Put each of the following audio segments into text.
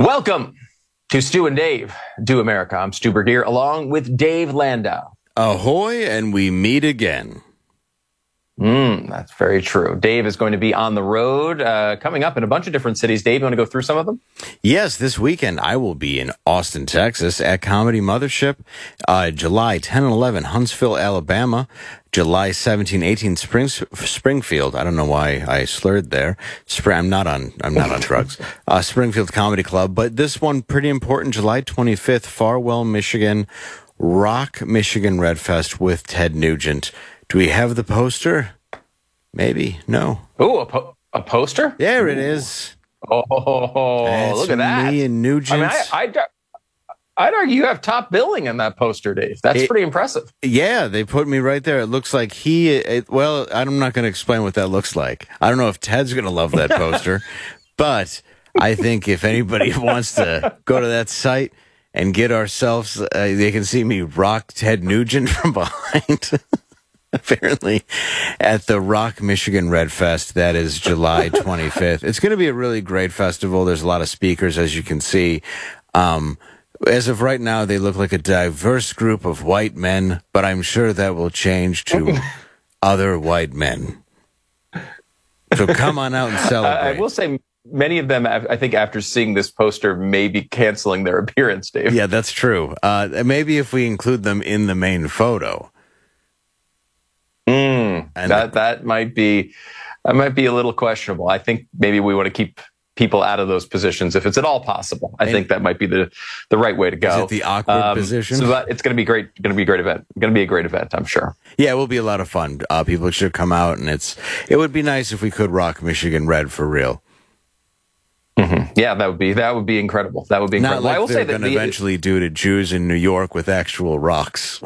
Welcome to Stu and Dave Do America. I'm Stu Burdier along with Dave Landau. Ahoy, and we meet again. That's very true. Dave is going to be on the road coming up in a bunch of different cities. Dave, you want to go through some of them? Yes, this weekend I will be in Austin, Texas at Comedy Mothership. July 10 and 11, Huntsville, Alabama. July 17, 18, Springfield. I don't know why I slurred there. I'm not on drugs. Springfield Comedy Club. But this one, pretty important, July 25th, Farwell, Michigan. Rock Michigan Red Fest with Ted Nugent. Do we have the poster? Maybe. No. Oh, a poster? There it is. Oh, look at that. Me and Nugent. I mean, I'd argue you have top billing in that poster, Dave. That's pretty impressive. Yeah, they put me right there. It looks like well, I'm not going to explain what that looks like. I don't know if Ted's going to love that poster, but I think if anybody wants to go to that site and get ourselves, they can see me rock Ted Nugent from behind. Apparently, at the Rock Michigan Red Fest. That is July 25th. It's going to be a really great festival. There's a lot of speakers, as you can see. As of right now, they look like a diverse group of white men, but I'm sure that will change to other white men. So come on out and celebrate. I will say many of them, I think, after seeing this poster, may be canceling their appearance, Dave. Yeah, that's true. Maybe if we include them in the main photo. That might be a little questionable. I think maybe we want to keep people out of those positions if it's at all possible. I think that might be the right way to go. Is it the awkward position? So it's going to be great. Going to be a great event. Going to be a great event, I'm sure. Yeah, it will be a lot of fun. People should come out, and it would be nice if we could rock Michigan Red for real. Mm-hmm. Yeah, that would be incredible. That would be incredible. Not like I will they're going to eventually do to Jews in New York with actual rocks.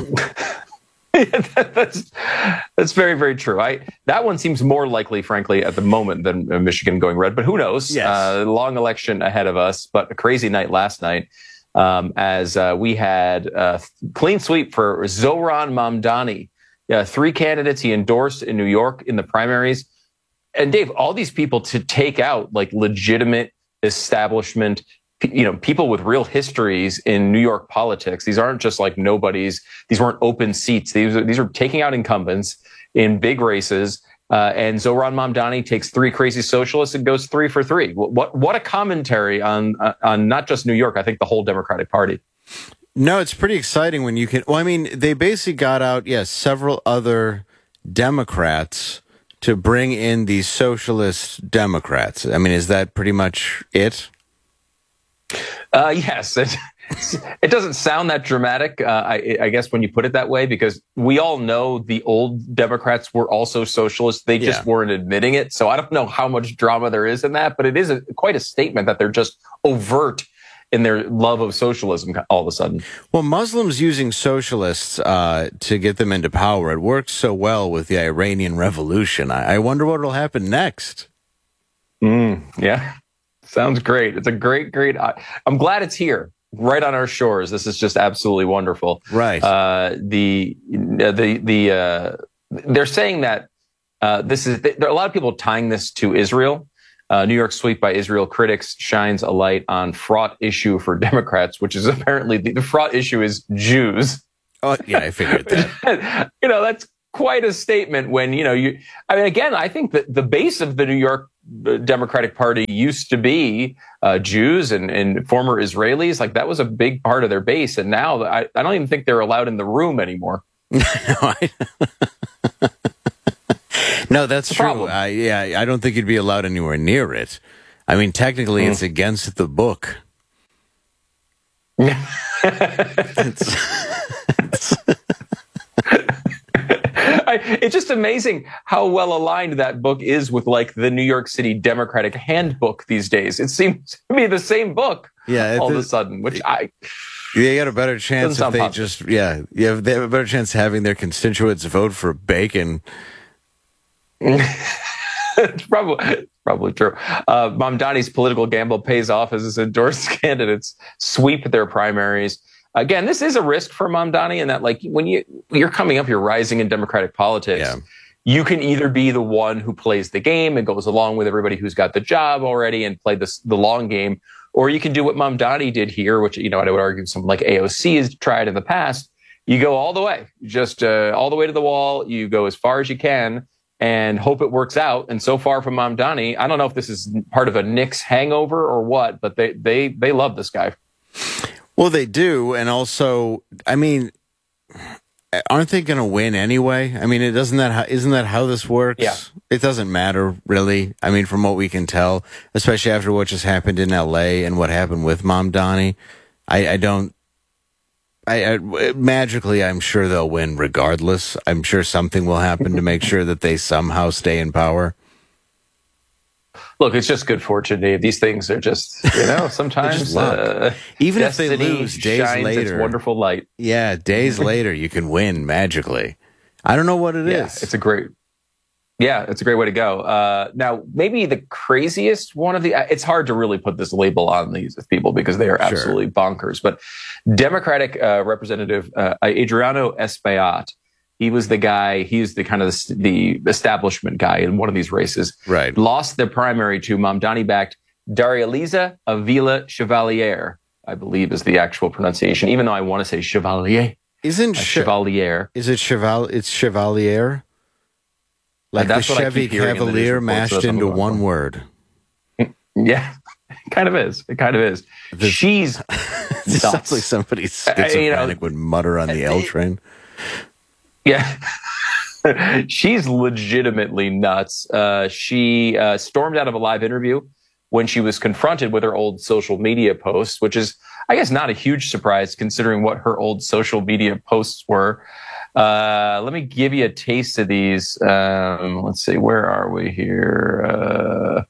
That's very, very true. That one seems more likely, frankly, at the moment than Michigan going red. But who knows? Yes. Long election ahead of us, but a crazy night last night as we had a clean sweep for Zohran Mamdani. 3 candidates he endorsed in New York in the primaries. And Dave, all these people to take out like legitimate establishment, people with real histories in New York politics. These aren't just like nobodies. These weren't open seats. These are taking out incumbents in big races. And Zohran Mamdani takes 3 crazy socialists and goes 3 for 3. What a commentary on not just New York, I think the whole Democratic Party. No, it's pretty exciting when you can. Well, I mean, they basically got out, several other Democrats to bring in these socialist Democrats. I mean, is that pretty much it? Yes, it doesn't sound that dramatic, I guess, when you put it that way, because we all know the old Democrats were also socialists. They just weren't admitting it. So I don't know how much drama there is in that, but it is quite a statement that they're just overt in their love of socialism all of a sudden. Well, Muslims using socialists to get them into power, it worked so well with the Iranian Revolution. I wonder what will happen next. Yeah. Sounds great. It's a great. I'm glad it's here, right on our shores. This is just absolutely wonderful. Right. They're saying that there are a lot of people tying this to Israel. New York sweep by Israel critics shines a light on fraught issue for Democrats, which is apparently the fraught issue is Jews. Oh yeah, I figured that. That's quite a statement when I think that the base of the New York Democratic Party used to be Jews and former Israelis. Like that was a big part of their base. And now I don't even think they're allowed in the room anymore. No, that's true. I don't think you'd be allowed anywhere near it. I mean, technically it's against the book. It's just amazing how well aligned that book is with like the New York City Democratic Handbook these days. It seems to be the same book all of a sudden, which they got a better chance if they possible. They have a better chance having their constituents vote for bacon. It's probably true. Mamdani's political gamble pays off as his endorsed candidates sweep their primaries. Again, this is a risk for Mamdani in that, like, when you're coming up, you're rising in Democratic politics. You can either be the one who plays the game and goes along with everybody who's got the job already and play the long game, or you can do what Mamdani did here, which, I would argue someone like AOC has tried in the past. You go all the way, just all the way to the wall. You go as far as you can and hope it works out. And so far from Mamdani, I don't know if this is part of a Knicks hangover or what, but they love this guy. Well, they do. And also, I mean, aren't they going to win anyway? I mean, isn't that how this works? Yeah. It doesn't matter, really. I mean, from what we can tell, especially after what just happened in L.A. and what happened with Mamdani, magically, I'm sure they'll win regardless. I'm sure something will happen to make sure that they somehow stay in power. Look, it's just good fortune, Dave. These things are just, sometimes just luck. Even if they lose days later, its wonderful light. Yeah, days later you can win magically. I don't know what it is. It's a great way to go. Now, maybe the craziest one of it's hard to really put this label on these people because they are absolutely bonkers. But Democratic Representative Adriano Espaillat, he was the guy, he's the kind of the establishment guy in one of these races. Right. Lost the primary to Mamdani-backed Darya-Liza Avila Chevalier, I believe is the actual pronunciation, even though I want to say Chevalier. Isn't Chevalier? Is it It's Chevalier? Like the Chevy Cavalier mashed into one word. Yeah, it kind of is. She's It sounds like somebody schizophrenic would mutter on the L train. Yeah. She's legitimately nuts. She stormed out of a live interview when she was confronted with her old social media posts, which is, I guess, not a huge surprise considering what her old social media posts were. Let me give you a taste of these. Let's see, where are we here?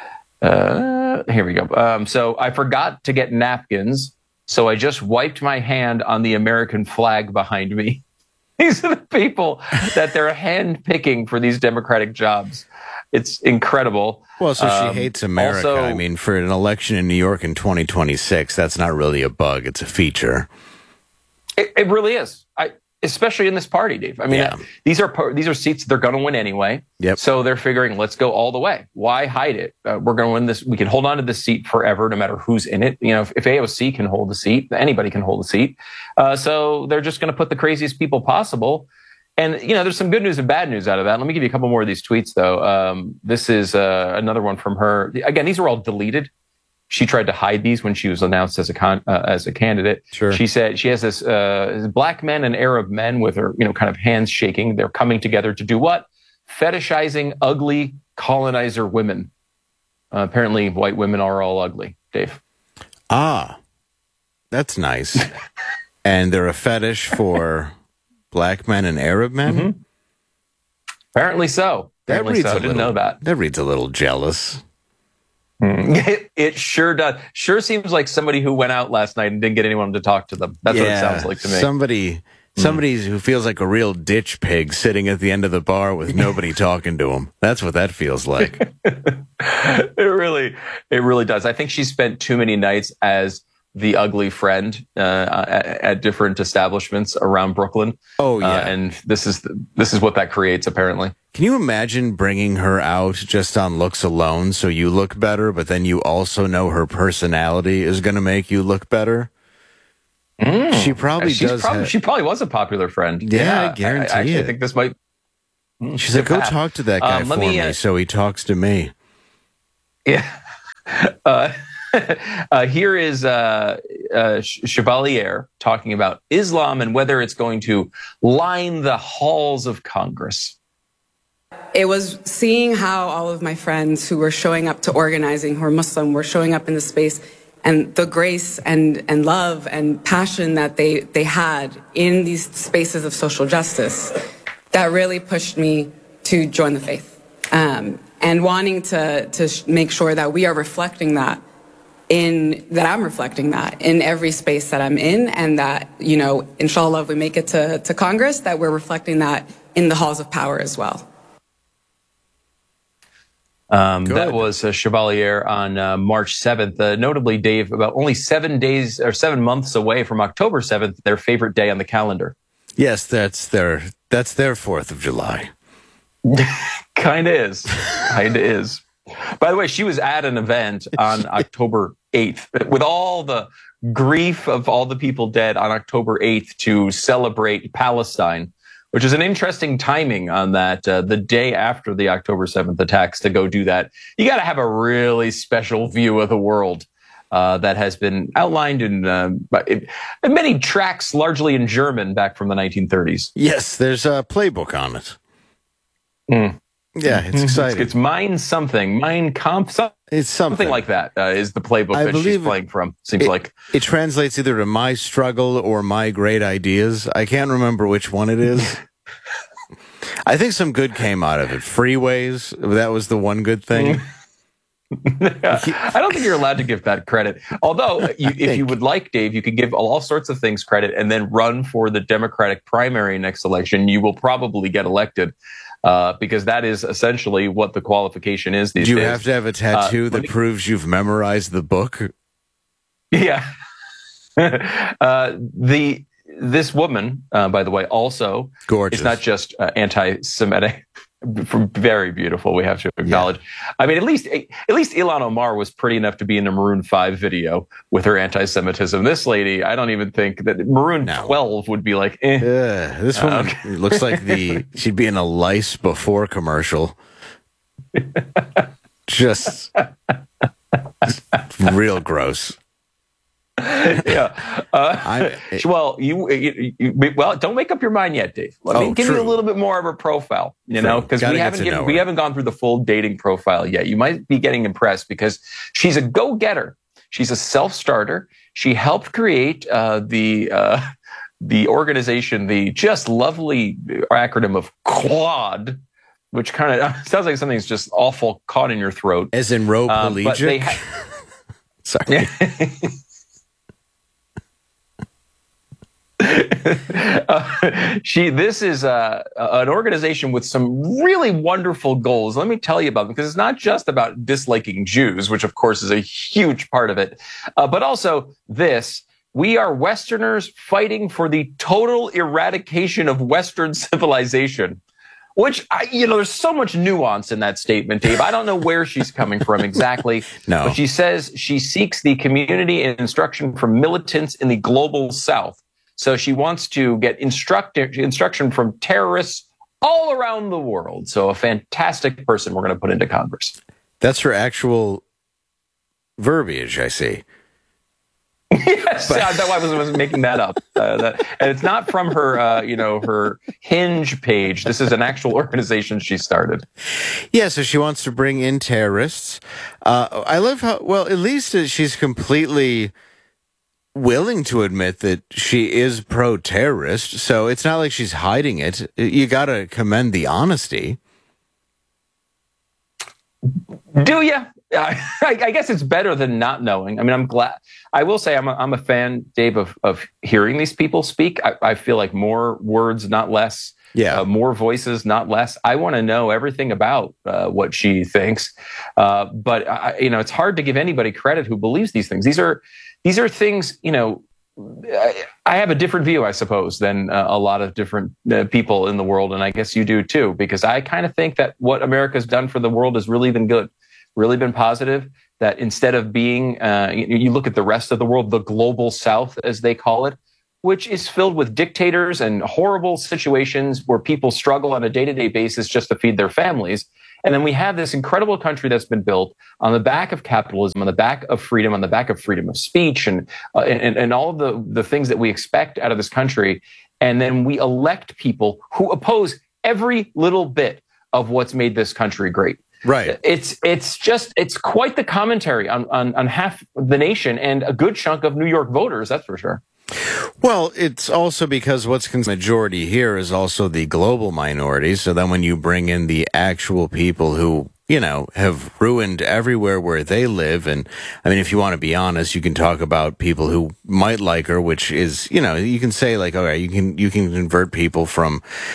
Here we go. So I forgot to get napkins, so I just wiped my hand on the American flag behind me. These are the people that they're handpicking for these Democratic jobs. It's incredible. Well, so she hates America. Also, I mean, for an election in New York in 2026, that's not really a bug. It's a feature. It really is. Especially in this party, Dave. I mean, these are seats they're going to win anyway. Yep. So they're figuring, let's go all the way. Why hide it? We're going to win this. We can hold on to this seat forever, no matter who's in it. If AOC can hold the seat, anybody can hold the seat. So they're just going to put the craziest people possible. And, there's some good news and bad news out of that. Let me give you a couple more of these tweets, though. This is another one from her. Again, these are all deleted. She tried to hide these when she was announced as a candidate. Sure. She said she has this black men and Arab men with her, kind of hands shaking. They're coming together to do what? Fetishizing ugly colonizer women. Apparently, white women are all ugly, Dave. Ah, that's nice. And they're a fetish for black men and Arab men? Mm-hmm. Apparently so. I didn't know that. That reads a little jealous. It sure does. Sure seems like somebody who went out last night and didn't get anyone to talk to them. That's what it sounds like to me. Somebody who feels like a real ditch pig sitting at the end of the bar with nobody talking to him. That's what that feels like. It really does. I think she spent too many nights as the ugly friend at different establishments around Brooklyn. Oh yeah, and this is what that creates apparently. Can you imagine bringing her out just on looks alone, so you look better, but then you also know her personality is going to make you look better? She probably does. She probably was a popular friend. Yeah, I guarantee it. I think this might. She's like, go talk to that guy for me, so he talks to me. Yeah. Here is Chevalier talking about Islam and whether it's going to line the halls of Congress. It was seeing how all of my friends who were showing up to organizing, who are Muslim, were showing up in the space, and the grace and love and passion that they had in these spaces of social justice that really pushed me to join the faith, and wanting to make sure that we are reflecting that. I'm reflecting that in every space that I'm in, and that, inshallah, if we make it to Congress, that we're reflecting that in the halls of power as well. That was Chevalier on March 7th. Notably, Dave, about only 7 days or 7 months away from October 7th, their favorite day on the calendar. Yes, that's their 4th of July. Kinda is. By the way, she was at an event on October 8th, with all the grief of all the people dead on October 8th to celebrate Palestine, which is an interesting timing on that, the day after the October 7th attacks to go do that. You got to have a really special view of the world that has been outlined in many tracts, largely in German, back from the 1930s. Yes, there's a playbook on it. Yeah, it's exciting. It's Mein something, Mein Kampf, it's something like that is the playbook that she's playing from. Seems like it translates either to My Struggle or My Great Ideas. I can't remember which one it is. I think some good came out of it. Freeways, that was the one good thing. I don't think you're allowed to give that credit. Although, if you would like, Dave, you could give all sorts of things credit and then run for the Democratic primary next election. You will probably get elected. Because that is essentially what the qualification is these days. Do you have to have a tattoo that proves you've memorized the book? Yeah. This woman, by the way, also gorgeous. It's not just anti-Semitic. Very beautiful, we have to acknowledge. Yeah. I mean, at least Ilhan Omar was pretty enough to be in the Maroon 5 video with her anti-Semitism. This lady, I don't even think that Maroon 12 would be like, this one looks like she'd be in a Lice Before commercial. just real gross. Yeah. Well, don't make up your mind yet, Dave. Let me give you a little bit more of her profile, because we haven't gone through the full dating profile yet. You might be getting impressed because she's a go-getter. She's a self-starter. She helped create the organization, the just lovely acronym of CLAUD, which kind of sounds like something's just awful caught in your throat. As in row pelagic? Sorry. This is an organization with some really wonderful goals. Let me tell you about them, because it's not just about disliking Jews, which of course is a huge part of it, but also this. We are Westerners fighting for the total eradication of Western civilization. Which, there's so much nuance in that statement, Dave. I don't know where she's coming from exactly. No. But she says she seeks the community and instruction from militants in the global South. So she wants to get instruction from terrorists all around the world. So a fantastic person we're going to put into Congress. That's her actual verbiage, I see. Yes, I wasn't making that up. And it's not from her, her Hinge page. This is an actual organization she started. Yeah, so she wants to bring in terrorists. I love how, at least she's completely willing to admit that she is pro-terrorist, so it's not like she's hiding it. You got to commend the honesty. Do you? I guess it's better than not knowing. I mean, I'm glad. I will say I'm a fan, Dave, of hearing these people speak. I feel like more words, not less. Yeah. More voices, not less. I want to know everything about what she thinks. But it's hard to give anybody credit who believes these things. These are things, I have a different view, I suppose, than a lot of different people in the world. And I guess you do too, because I kind of think that what America's done for the world has really been good, really been positive, that instead of being, you look at the rest of the world, the global South, as they call it, which is filled with dictators and horrible situations where people struggle on a day-to-day basis just to feed their families. And then we have this incredible country that's been built on the back of capitalism, on the back of freedom, on the back of freedom of speech, and all of the things that we expect out of this country. And then we elect people who oppose every little bit of what's made this country great. Right. It's quite the commentary on half the nation and a good chunk of New York voters, that's for sure. Well, it's also because what's considered majority here is also the global minority. So then when you bring in the actual people who, have ruined everywhere where they live. And I mean, if you want to be honest, you can talk about people who might like her, which is, you can say like, okay, you can convert people from,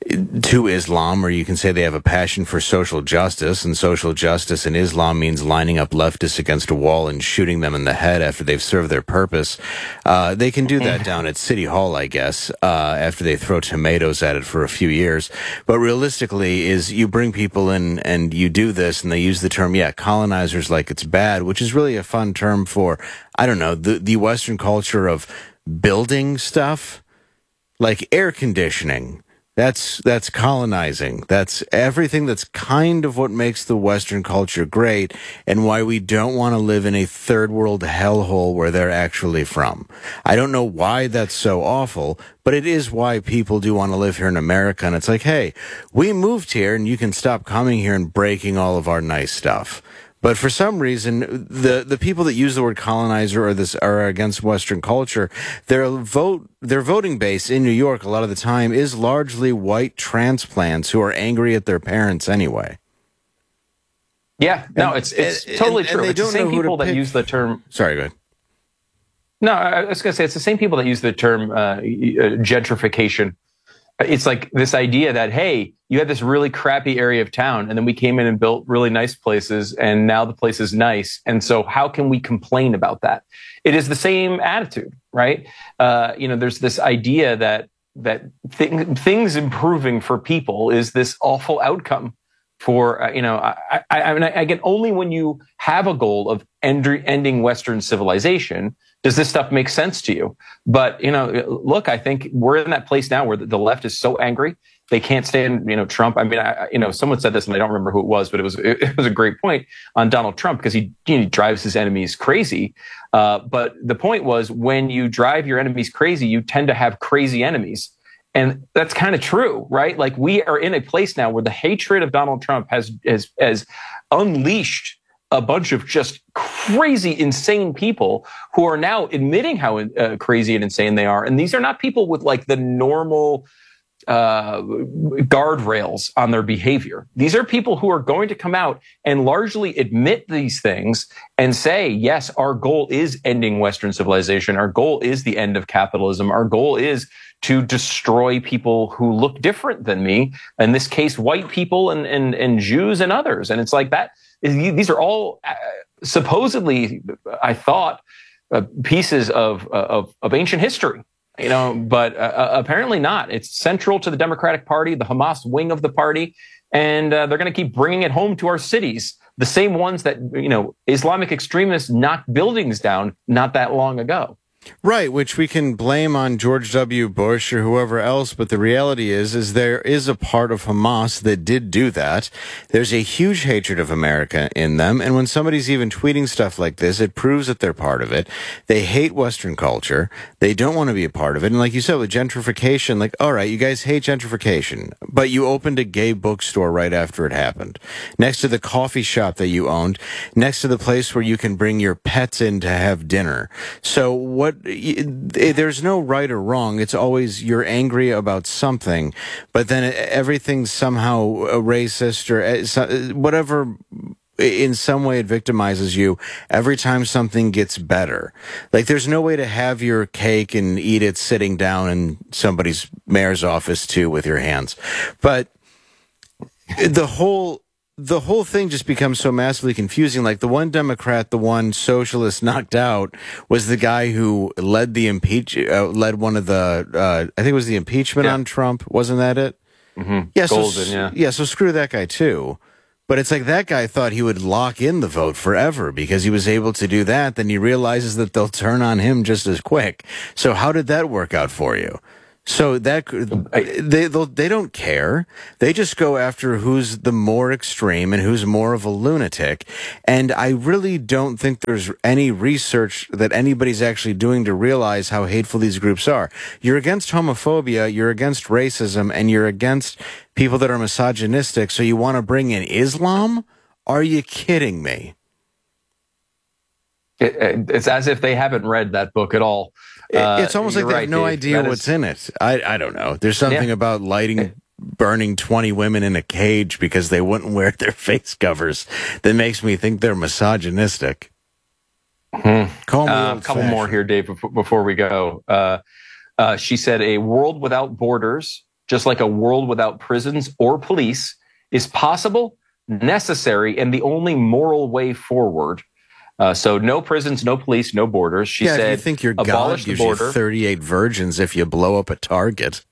to Islam, or you can say they have a passion for social justice, and social justice in Islam means lining up leftists against a wall and shooting them in the head after they've served their purpose. They can do that down at City Hall, I guess, after they throw tomatoes at it for a few years. But realistically, is you bring people in and you do this, and they use the term, colonizers, like it's bad, which is really a fun term for, I don't know, the Western culture of building stuff, like air conditioning. That's colonizing. That's everything. That's kind of what makes the Western culture great, and why we don't want to live in a third world hellhole where they're actually from. I don't know why that's so awful, but it is why people do want to live here in America. And it's like, hey, we moved here, and you can stop coming here and breaking all of our nice stuff. But for some reason, the people that use the word colonizer are against Western culture. Their voting base in New York a lot of the time is largely white transplants who are angry at their parents anyway. Yeah, no, it's totally true. It's the same people that use the term. Sorry, go ahead. No, I was going to say it's the same people that use the term gentrification. It's like this idea that, hey, you had this really crappy area of town, and then we came in and built really nice places, and now the place is nice. And so how can we complain about that? It is the same attitude, right? There's this idea that things improving for people is this awful outcome for, I get only when you have a goal of ending Western civilization does this stuff make sense to you? But, look, I think we're in that place now where the left is so angry. They can't stand, Trump. I mean, someone said this and I don't remember who it was, but it was a great point on Donald Trump because he drives his enemies crazy. But the point was, when you drive your enemies crazy, you tend to have crazy enemies. And that's kind of true, right? Like, we are in a place now where the hatred of Donald Trump has unleashed a bunch of just crazy, insane people who are now admitting how crazy and insane they are. And these are not people with like the normal guardrails on their behavior. These are people who are going to come out and largely admit these things and say, yes, our goal is ending Western civilization. Our goal is the end of capitalism. Our goal is to destroy people who look different than me. In this case, white people and Jews and others. And it's like that. These are all supposedly, I thought, pieces of ancient history, but apparently not. It's central to the Democratic Party, the Hamas wing of the party, and they're going to keep bringing it home to our cities, the same ones that, Islamic extremists knocked buildings down not that long ago. Right, which we can blame on George W. Bush or whoever else, but the reality is there is a part of Hamas that did do that. There's a huge hatred of America in them, and when somebody's even tweeting stuff like this, it proves that they're part of it. They hate Western culture. They don't want to be a part of it. And like you said, with gentrification, like, all right, you guys hate gentrification, but you opened a gay bookstore right after it happened, next to the coffee shop that you owned, next to the place where you can bring your pets in to have dinner. So there's no right or wrong. It's always you're angry about something, but then everything's somehow racist or whatever. In some way, it victimizes you every time something gets better. Like, there's no way to have your cake and eat it sitting down in somebody's mayor's office too with your hands. But the whole thing just becomes so massively confusing. Like, the one Democrat, the one socialist knocked out was the guy who led led one of the, I think it was the impeachment on Trump. Wasn't that it? Mm-hmm. Yeah. Golden, yeah. So screw that guy too. But it's like that guy thought he would lock in the vote forever because he was able to do that. Then he realizes that they'll turn on him just as quick. So how did that work out for you? So that they don't care. They just go after who's the more extreme and who's more of a lunatic. And I really don't think there's any research that anybody's actually doing to realize how hateful these groups are. You're against homophobia, you're against racism, and you're against people that are misogynistic. So you want to bring in Islam? Are you kidding me? It's as if they haven't read that book at all. It's almost like they have no idea what's in it. I don't know. There's something about burning 20 women in a cage because they wouldn't wear their face covers that makes me think they're misogynistic. Call me a couple more here, Dave, before we go. She said, a world without borders, just like a world without prisons or police, is possible, necessary, and the only moral way forward. So no prisons, no police, no borders. She said, if you think your God abolish the gives you border. 38 virgins if you blow up a target.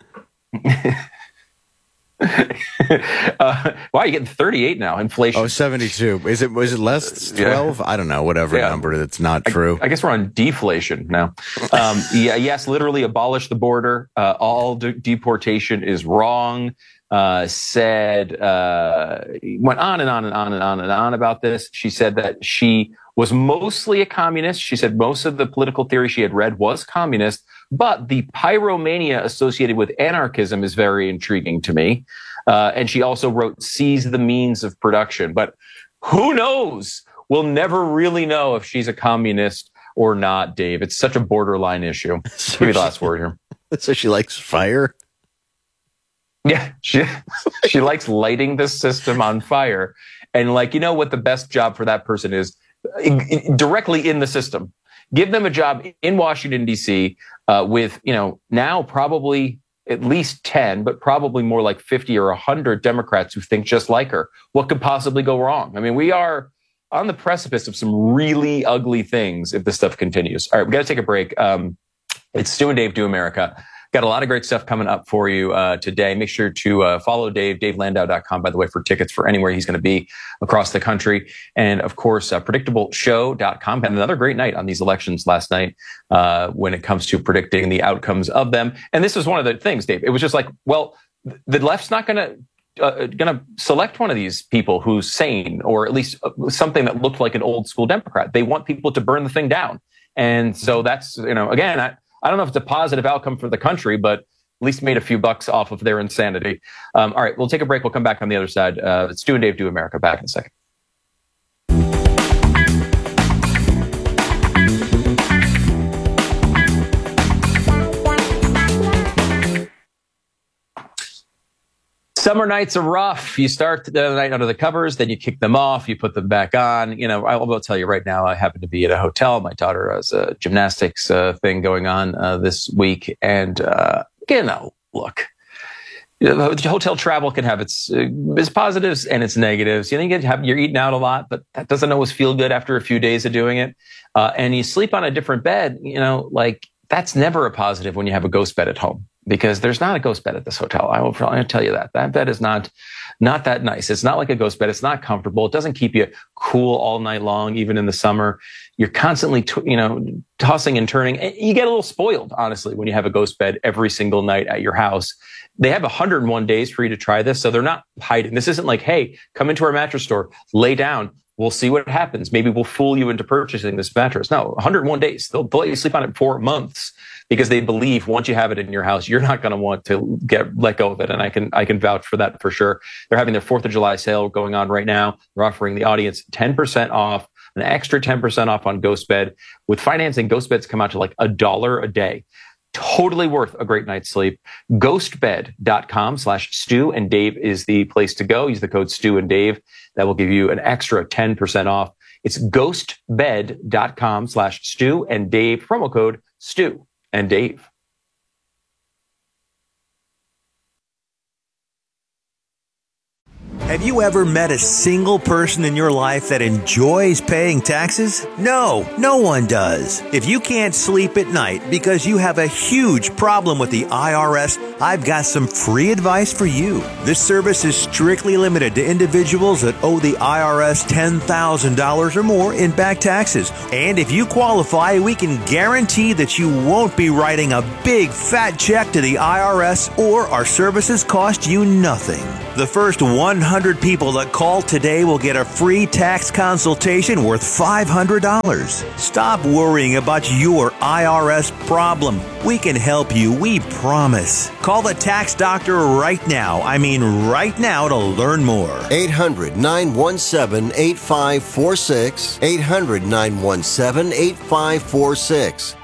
Wow, you're getting 38 now. Inflation. Oh, 72. Was it less 12? I don't know, whatever number that's not true. I guess we're on deflation now. Yes, literally abolish the border. All deportation is wrong. Went on and on and on and on and on about this. She said that she was mostly a communist. She said most of the political theory she had read was communist, but the pyromania associated with anarchism is very intriguing to me. And she also wrote, seize the means of production. But who knows? We'll never really know if she's a communist or not, Dave. It's such a borderline issue. Give me the last word here. So she likes fire? Yeah, she likes lighting the system on fire. And like, you know what the best job for that person is? Directly in the system. Give them a job in Washington, D.C. With, now probably at least 10, but probably more like 50 or 100 Democrats who think just like her. What could possibly go wrong? I mean, we are on the precipice of some really ugly things if this stuff continues. All right, we got to take a break. It's Stu and Dave Do America. Got a lot of great stuff coming up for you today. Make sure to follow Dave, DaveLandau.com, by the way, for tickets for anywhere he's going to be across the country. And, of course, PredictableShow.com. Had another great night on these elections last night when it comes to predicting the outcomes of them. And this was one of the things, Dave. It was just like, well, the left's not going to select one of these people who's sane, or at least something that looked like an old school Democrat. They want people to burn the thing down. And so that's, again, I don't know if it's a positive outcome for the country, but at least made a few bucks off of their insanity. All right, we'll take a break. We'll come back on the other side. It's Stu and Dave Do America. Back in a second. Summer nights are rough. You start the night under the covers, then you kick them off, you put them back on. I will tell you right now, I happen to be at a hotel. My daughter has a gymnastics thing going on this week. And, look, hotel travel can have its positives and its negatives. You're eating out a lot, but that doesn't always feel good after a few days of doing it. And you sleep on a different bed, that's never a positive when you have a ghost bed at home, because there's not a ghost bed at this hotel. I'll tell you that. That bed is not that nice. It's not like a ghost bed. It's not comfortable. It doesn't keep you cool all night long, even in the summer. You're constantly, tossing and turning. You get a little spoiled, honestly, when you have a ghost bed every single night at your house. They have 101 days for you to try this, so they're not hiding. This isn't like, hey, come into our mattress store, lay down. We'll see what happens. Maybe we'll fool you into purchasing this mattress. No, 101 days. They'll let you sleep on it for months, because they believe once you have it in your house, you're not going to want to let go of it. And I can vouch for that for sure. They're having their 4th of July sale going on right now. They're offering the audience 10% off, an extra 10% off on GhostBed. With financing, GhostBeds come out to like $1 a day. Totally worth a great night's sleep. Ghostbed.com/Stu and Dave is the place to go. Use the code Stu and Dave. That will give you an extra 10% off. It's ghostbed.com/Stu and Dave. Promo code Stu and Dave. Have you ever met a single person in your life that enjoys paying taxes? No, no one does. If you can't sleep at night because you have a huge problem with the IRS, I've got some free advice for you. This service is strictly limited to individuals that owe the IRS $10,000 or more in back taxes. And if you qualify, we can guarantee that you won't be writing a big fat check to the IRS, or our services cost you nothing. The first 100 people that call today will get a free tax consultation worth $500. Stop worrying about your IRS problem. We can help you, we promise. Call the tax doctor right now. I mean right now, to learn more. 800-917-8546. 800-917-8546.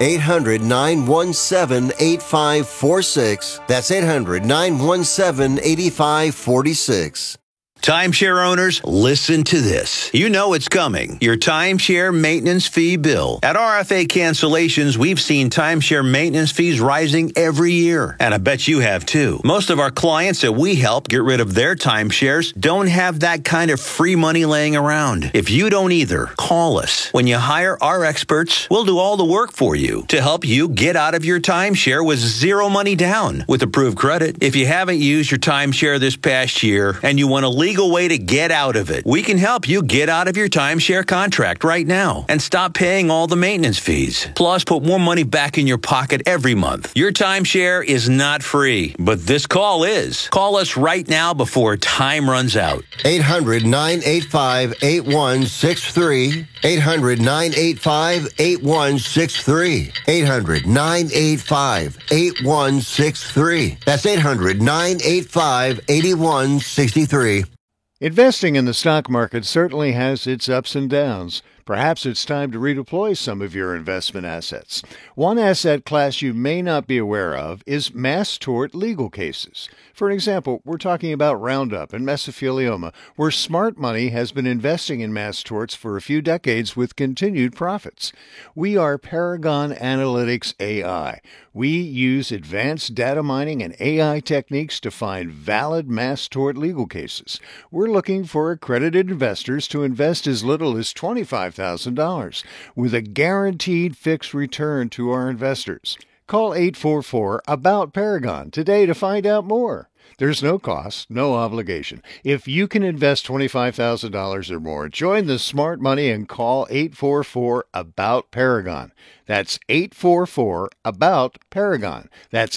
800-917-8546. That's 800-917-8546. Timeshare owners, listen to this. You know it's coming. Your timeshare maintenance fee bill. At RFA Cancellations, we've seen timeshare maintenance fees rising every year. And I bet you have too. Most of our clients that we help get rid of their timeshares don't have that kind of free money laying around. If you don't either, call us. When you hire our experts, we'll do all the work for you to help you get out of your timeshare with zero money down with approved credit. If you haven't used your timeshare this past year and you want a legal way to get out of it, we can help you get out of your timeshare contract right now and stop paying all the maintenance fees. Plus, put more money back in your pocket every month. Your timeshare is not free, but this call is. Call us right now before time runs out. 800-985-8163. 800-985-8163. 800-985-8163. That's 800-985-8163. Investing in the stock market certainly has its ups and downs. Perhaps it's time to redeploy some of your investment assets. One asset class you may not be aware of is mass tort legal cases. For example, we're talking about Roundup and mesothelioma, where smart money has been investing in mass torts for a few decades with continued profits. We are Paragon Analytics AI. We use advanced data mining and AI techniques to find valid mass tort legal cases. We're looking for accredited investors to invest as little as $25,000 with a guaranteed fixed return to our investors. Call 844-ABOUT-PARAGON today to find out more. There's no cost, no obligation. If you can invest $25,000 or more, join the smart money and call 844-ABOUT-PARAGON. That's 844-ABOUT-PARAGON. That's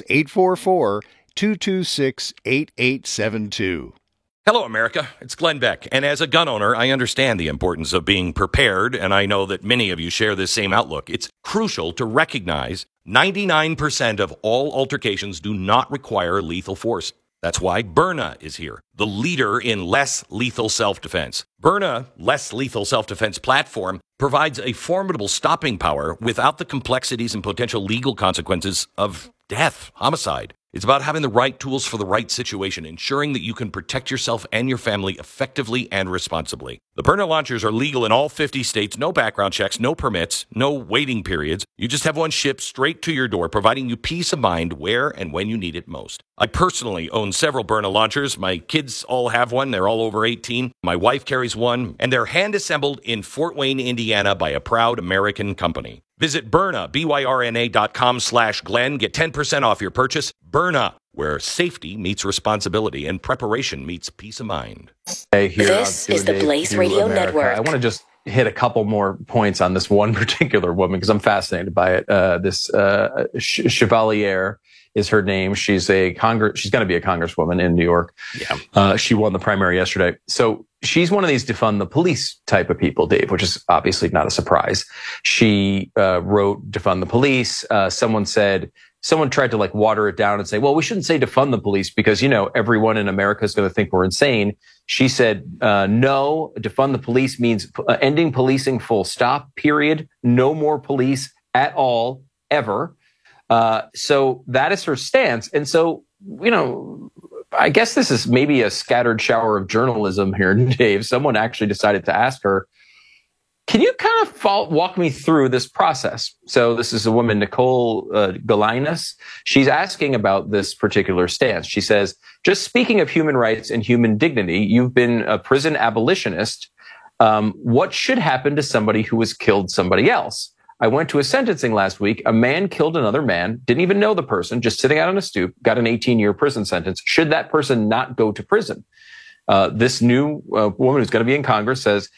844-226-8872. Hello, America. It's Glenn Beck. And as a gun owner, I understand the importance of being prepared, and I know that many of you share this same outlook. It's crucial to recognize 99% of all altercations do not require lethal force. That's why Byrna is here, the leader in less lethal self-defense. Byrna, less lethal self-defense platform, provides a formidable stopping power without the complexities and potential legal consequences of death, homicide. It's about having the right tools for the right situation, ensuring that you can protect yourself and your family effectively and responsibly. The Byrna launchers are legal in all 50 states, no background checks, no permits, no waiting periods. You just have one shipped straight to your door, providing you peace of mind where and when you need it most. I personally own several Byrna launchers. My kids all have one. They're all over 18. My wife carries one, and they're hand-assembled in Fort Wayne, Indiana by a proud American company. Visit Byrna, BYRNA.com/Glenn. Get 10% off your purchase. Byrna, where safety meets responsibility and preparation meets peace of mind. Hey, here this is the Blaze Radio Network. I want to just hit a couple more points on this one particular woman because I'm fascinated by it. This Chevalier is her name. She's going to be a congresswoman in New York. Yeah. She won the primary yesterday. So she's one of these defund the police type of people, Dave, which is obviously not a surprise. She wrote defund the police. Someone tried to water it down and say, well, we shouldn't say defund the police because, everyone in America is going to think we're insane. She said, no, defund the police means ending policing full stop, period. No more police at all, ever. So that is her stance. And so, I guess this is maybe a scattered shower of journalism here, Dave. Someone actually decided to ask her, can you kind of walk me through this process? So this is a woman, Nicole Galinas. She's asking about this particular stance. She says, just speaking of human rights and human dignity, you've been a prison abolitionist. What should happen to somebody who has killed somebody else? I went to a sentencing last week. A man killed another man, didn't even know the person, just sitting out on a stoop, got an 18-year prison sentence. Should that person not go to prison? This new woman who's going to be in Congress says,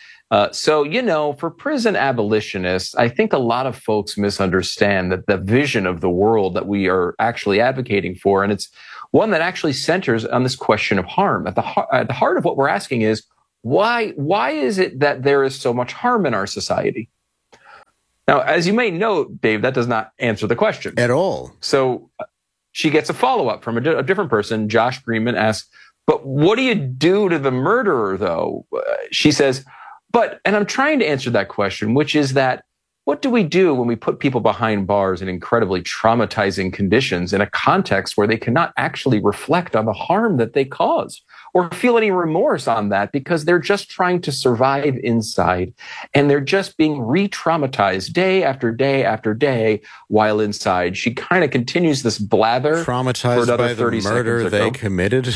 for prison abolitionists, I think a lot of folks misunderstand that the vision of the world that we are actually advocating for, and it's one that actually centers on this question of harm. At the heart of what we're asking is, why is it that there is so much harm in our society? Now, as you may note, Dave, that does not answer the question. At all. So she gets a follow-up from a different person. Josh Greenman asks, but what do you do to the murderer, though? She says, and I'm trying to answer that question, which is that what do we do when we put people behind bars in incredibly traumatizing conditions in a context where they cannot actually reflect on the harm that they cause or feel any remorse on that because they're just trying to survive inside and they're just being re-traumatized day after day after day while inside? She kind of continues this blather traumatized for another by the 30 murder seconds or they so. committed.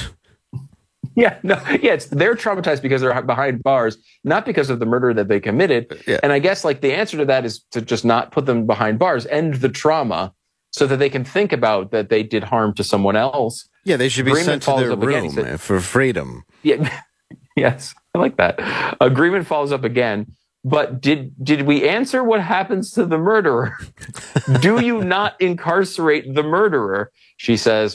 They're traumatized because they're behind bars, not because of the murder that they committed. Yeah. And I guess like the answer to that is to just not put them behind bars, end the trauma, so that they can think about that they did harm to someone else. Yeah, they should be Agreement sent to follows their up again. He room said- for freedom. Yeah, yes, I like that. Agreement follows up again. But did we answer what happens to the murderer? Do you not incarcerate the murderer? She says,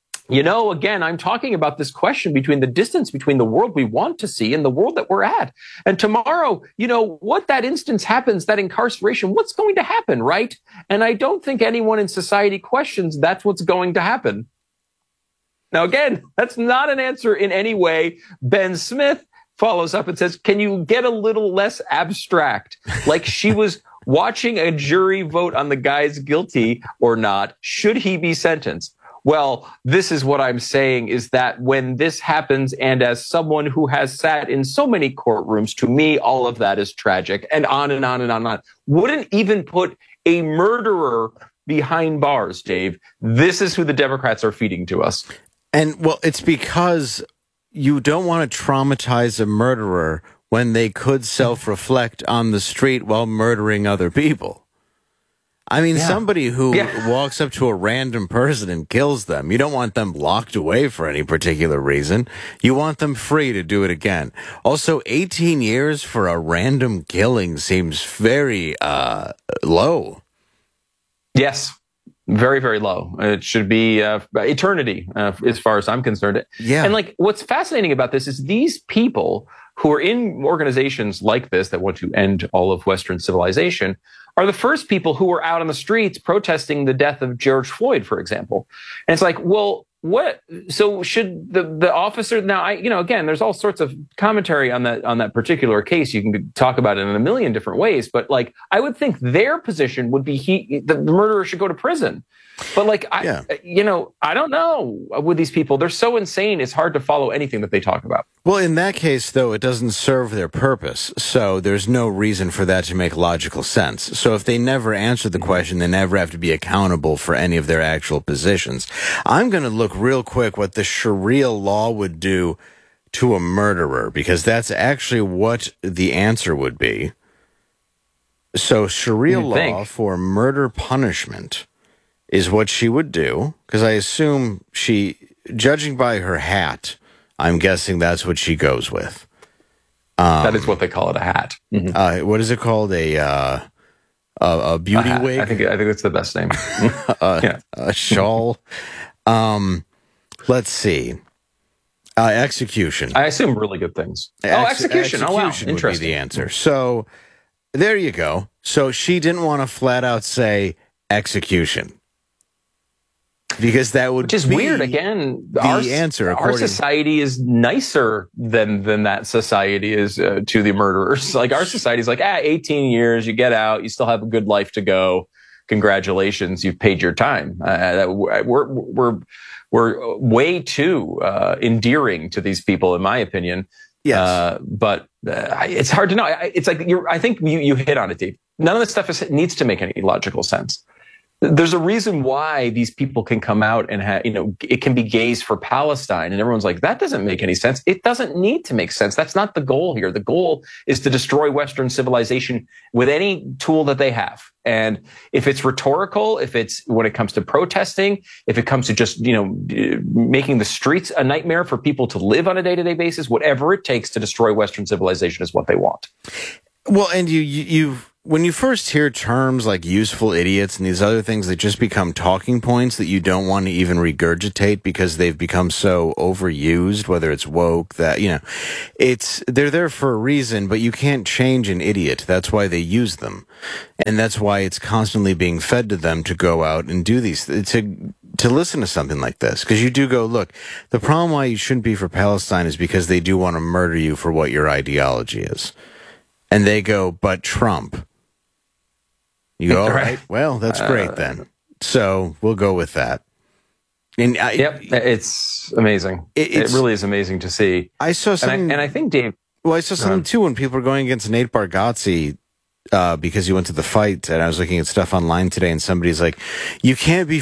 again, I'm talking about this question between the distance between the world we want to see and the world that we're at. And tomorrow, what that instance happens, that incarceration, what's going to happen, right? And I don't think anyone in society questions that's what's going to happen. Now, again, that's not an answer in any way. Ben Smith follows up and says, can you get a little less abstract? Like she was watching a jury vote on the guy's guilty or not. Should he be sentenced? Well, this is what I'm saying is that when this happens, and as someone who has sat in so many courtrooms, to me, all of that is tragic, and on and on and on and on. Wouldn't even put a murderer behind bars, Dave. This is who the Democrats are feeding to us. And, well, it's because you don't want to traumatize a murderer when they could self-reflect on the street while murdering other people. I mean, somebody who walks up to a random person and kills them, you don't want them locked away for any particular reason. You want them free to do it again. Also, 18 years for a random killing seems very low. Yes. Very, very low. It should be eternity, as far as I'm concerned. Yeah. And like, what's fascinating about this is these people who are in organizations like this that want to end all of Western civilization are the first people who were out on the streets protesting the death of George Floyd, for example. And it's like, well, what? So should the officer now? Again, there's all sorts of commentary on that particular case. You can talk about it in a million different ways, but like, I would think their position would be the murderer should go to prison. But like, I don't know with these people. They're so insane. It's hard to follow anything that they talk about. Well, in that case, though, it doesn't serve their purpose. So there's no reason for that to make logical sense. So if they never answer the question, they never have to be accountable for any of their actual positions. I'm going to look real quick what the Sharia law would do to a murderer, because that's actually what the answer would be. So Sharia law for murder punishment is what she would do, because I assume judging by her hat, I'm guessing that's what she goes with. That is what they call it, a hat. Mm-hmm. What is it called? A beauty wig? I think that's the best name. A shawl. Let's see. Execution. I assume really good things. Execution. Oh, wow. Execution would Interesting. be the answer. So there you go. So she didn't want to flat out say execution, because that would Which is be weird. Again, the answer. Our society is nicer than that society is to the murderers. Like our society is like, 18 years, you get out, you still have a good life to go. Congratulations, you've paid your time. We're way too endearing to these people, in my opinion. Yes, but it's hard to know. It's like I think you hit on it, Dave. None of this stuff needs to make any logical sense. There's a reason why these people can come out and it can be gays for Palestine. And everyone's like, that doesn't make any sense. It doesn't need to make sense. That's not the goal here. The goal is to destroy Western civilization with any tool that they have. And if it's rhetorical, if it's when it comes to protesting, if it comes to just, making the streets a nightmare for people to live on a day-to-day basis, whatever it takes to destroy Western civilization is what they want. Well, and you when you first hear terms like useful idiots and these other things that just become talking points that you don't want to even regurgitate because they've become so overused, whether it's woke, that, they're there for a reason, but you can't change an idiot. That's why they use them. And that's why it's constantly being fed to them to go out and do these, to listen to something like this. Because you do go, look, the problem why you shouldn't be for Palestine is because they do want to murder you for what your ideology is. And they go, but Trump. You go, all right, well, that's great then. So we'll go with that. And it's amazing. It really is amazing to see. I saw something, and I think Dave. Well, I saw something too when people were going against Nate Bargatze because he went to the fight, and I was looking at stuff online today, and somebody's like, "You can't be